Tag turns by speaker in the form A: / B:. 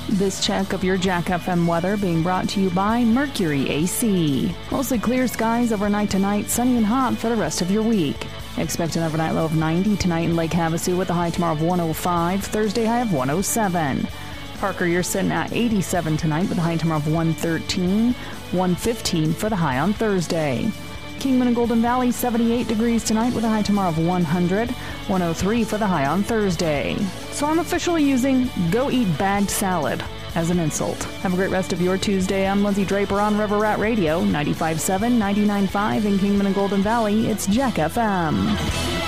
A: This check of your Jack FM weather being brought to you by Mercury AC. Mostly clear skies overnight tonight, sunny and hot for the rest of your week. Expect an overnight low of 90 tonight in Lake Havasu with a high tomorrow of 105, Thursday high of 107. Parker, you're sitting at 87 tonight with a high tomorrow of 113, 115 for the high on Thursday. Kingman and Golden Valley, 78 degrees tonight with a high tomorrow of 100, 103 for the high on Thursday. So I'm officially using go eat bagged salad as an insult. Have a great rest of your Tuesday. I'm Lindsay Draper on River Rat Radio, 95.7, 99.5 in Kingman and Golden Valley. It's Jack FM.